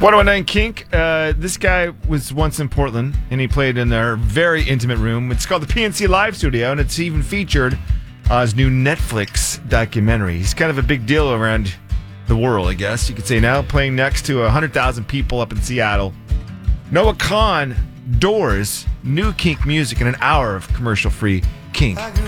1019 Kink. This guy was once in Portland, and he played in their very intimate room. It's called the PNC Live Studio, and it's even featured his new Netflix documentary. He's kind of a big deal around the world, I guess you could say now, playing next to 100,000 people up in Seattle. Noah Kahan, Doors, new Kink music, and an hour of commercial-free Kink.